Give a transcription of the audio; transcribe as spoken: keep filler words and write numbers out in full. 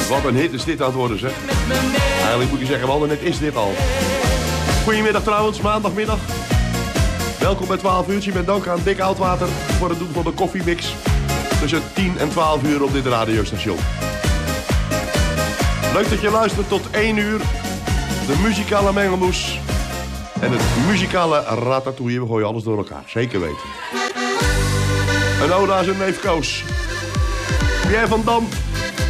Wat een hit is dit aan het worden, zeg. Eigenlijk moet je zeggen, wel, net is dit al. Goedemiddag trouwens, maandagmiddag. Welkom bij twaalf uurtje met dank aan Dick Oudwater voor het doen van de koffiemix. Tussen tien en twaalf uur op dit radiostation. Leuk dat je luistert tot één uur. De muzikale mengelmoes. En het muzikale ratatouille. We gooien alles door elkaar, zeker weten. Een ode aan zijn neef Koos. Pierre van Dam.